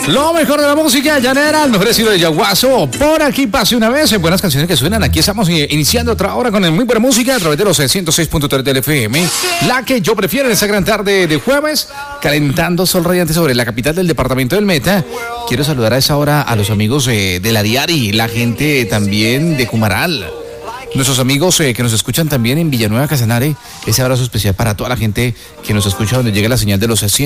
Lo mejor de la música llanera, el mejor estilo de Yaguazo. Por aquí pase una vez, buenas canciones que suenan. Aquí estamos iniciando otra hora con muy buena música a través de los 106.3 del FM. La que yo prefiero en esta gran tarde de jueves, calentando sol radiante sobre la capital del departamento del Meta. Quiero saludar a esa hora a los amigos de la Diari, la gente también de Cumaral. Nuestros amigos que nos escuchan también en Villanueva Casanare. Ese abrazo especial para toda la gente que nos escucha donde llega la señal de los